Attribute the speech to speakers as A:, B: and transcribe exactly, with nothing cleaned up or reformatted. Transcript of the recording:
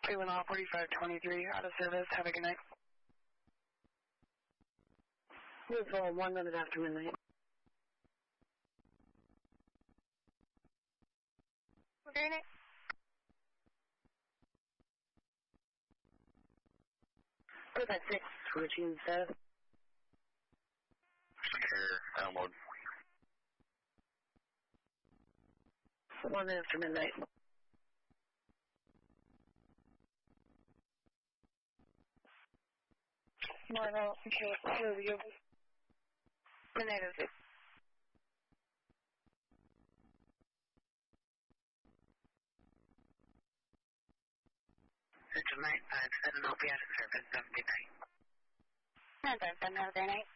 A: three one all forty-five twenty-three, out of service. Have a good night. Move for one minute after midnight.
B: Good night.
A: forty-five six, switching status.
C: Secure, download.
A: One minute after midnight.
B: Marvel, secure you. Midnight oh six.
A: Central nine five seven, I'll be out of service. Have a good night.
B: nine five seven, have a good night.